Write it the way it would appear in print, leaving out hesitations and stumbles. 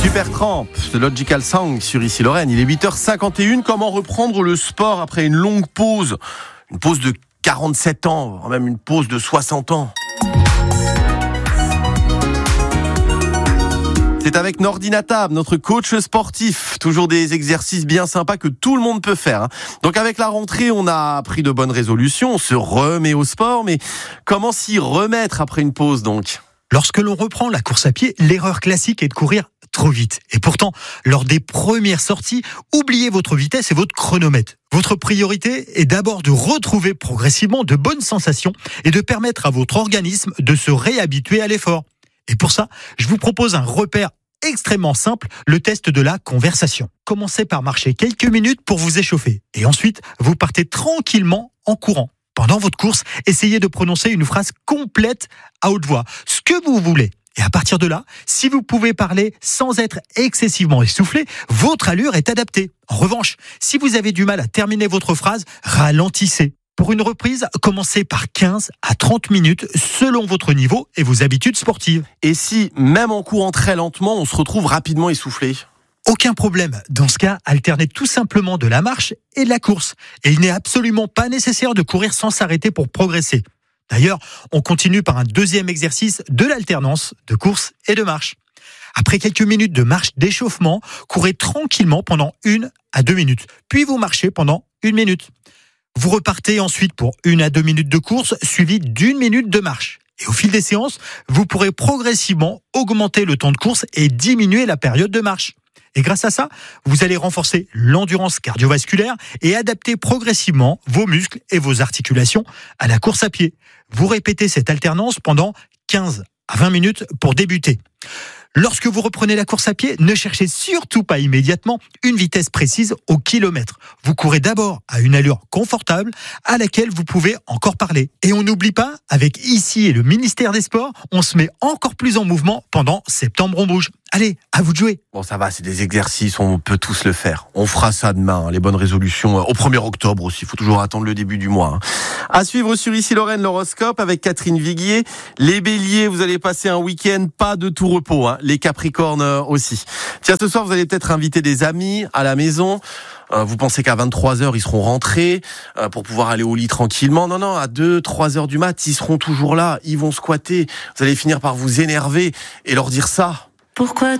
Supertramp, The Logical Song sur Ici Lorraine. Il est 8h51. Comment reprendre le sport après une longue pause? Une pause de 47 ans, même une pause de 60 ans. C'est avec Nordine Tab, notre coach sportif. Toujours des exercices bien sympas que tout le monde peut faire. Donc avec la rentrée, on a pris de bonnes résolutions. On se remet au sport. Mais comment s'y remettre après une pause donc? Lorsque l'on reprend la course à pied, l'erreur classique est de courir trop vite. Et pourtant, lors des premières sorties, oubliez votre vitesse et votre chronomètre. Votre priorité est d'abord de retrouver progressivement de bonnes sensations et de permettre à votre organisme de se réhabituer à l'effort. Et pour ça, je vous propose un repère extrêmement simple, le test de la conversation. Commencez par marcher quelques minutes pour vous échauffer. Et ensuite, vous partez tranquillement en courant. Pendant votre course, essayez de prononcer une phrase complète à haute voix, ce que vous voulez. Et à partir de là, si vous pouvez parler sans être excessivement essoufflé, votre allure est adaptée. En revanche, si vous avez du mal à terminer votre phrase, ralentissez. Pour une reprise, commencez par 15 à 30 minutes selon votre niveau et vos habitudes sportives. Et si, même en courant très lentement, on se retrouve rapidement essoufflé? Aucun problème. Dans ce cas, alternez tout simplement de la marche et de la course. Et il n'est absolument pas nécessaire de courir sans s'arrêter pour progresser. D'ailleurs, on continue par un deuxième exercice de l'alternance de course et de marche. Après quelques minutes de marche d'échauffement, courez tranquillement pendant 1 à 2 minutes. Puis vous marchez pendant 1 minute. Vous repartez ensuite pour 1 à 2 minutes de course, suivi d'1 minute de marche. Et au fil des séances, vous pourrez progressivement augmenter le temps de course et diminuer la période de marche. Et grâce à ça, vous allez renforcer l'endurance cardiovasculaire et adapter progressivement vos muscles et vos articulations à la course à pied. Vous répétez cette alternance pendant 15 à 20 minutes pour débuter. Lorsque vous reprenez la course à pied, ne cherchez surtout pas immédiatement une vitesse précise au kilomètre. Vous courez d'abord à une allure confortable à laquelle vous pouvez encore parler. Et on n'oublie pas, avec Ici et le ministère des Sports, on se met encore plus en mouvement pendant Septembre on bouge. Allez, à vous de jouer. Bon, ça va, c'est des exercices, on peut tous le faire. On fera ça demain, les bonnes résolutions, au 1er octobre aussi. Il faut toujours attendre le début du mois. À suivre sur Ici Lorraine, l'horoscope avec Catherine Viguier. Les béliers, vous allez passer un week-end pas de tout repos. Les capricornes aussi. Tiens, ce soir, vous allez peut-être inviter des amis à la maison. Vous pensez qu'à 23h, ils seront rentrés pour pouvoir aller au lit tranquillement. Non, à 2-3 heures du mat, ils seront toujours là. Ils vont squatter. Vous allez finir par vous énerver et leur dire ça. Pourquoi